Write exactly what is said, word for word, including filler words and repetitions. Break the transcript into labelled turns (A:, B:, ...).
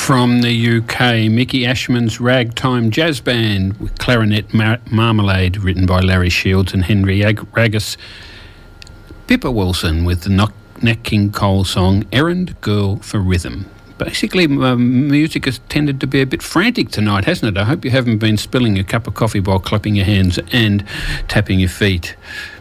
A: From the U K, Mickey Ashman's Ragtime Jazz Band with Clarinet Mar- Marmalade, written by Larry Shields and Henry Ag- Ragus. Pippa Wilson with the Knock- Nat King Cole song Errand Girl for Rhythm. Basically, um, music has tended to be a bit frantic tonight, hasn't it? I hope you haven't been spilling a cup of coffee while clapping your hands and tapping your feet.